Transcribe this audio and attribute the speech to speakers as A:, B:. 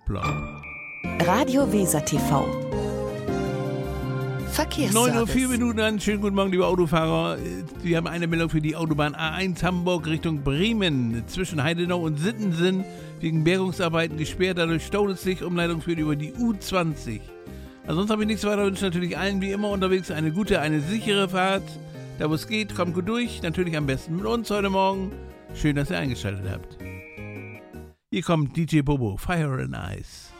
A: Plop.
B: Radio Weser TV.
A: 9:04 Uhr an. Schönen guten Morgen, liebe Autofahrer. Wir haben eine Meldung für die Autobahn A1 Hamburg Richtung Bremen. Zwischen Heidenau und Sittensen wegen Bergungsarbeiten gesperrt. Dadurch staut es sich. Umleitung führt über die U20. Ansonsten habe ich nichts weiter. Wünsche natürlich allen wie immer unterwegs eine gute, eine sichere Fahrt. Da wo es geht, kommt gut durch. Natürlich am besten mit uns heute Morgen. Schön, dass ihr eingeschaltet habt. Hier kommt DJ Bobo, Fire and Ice.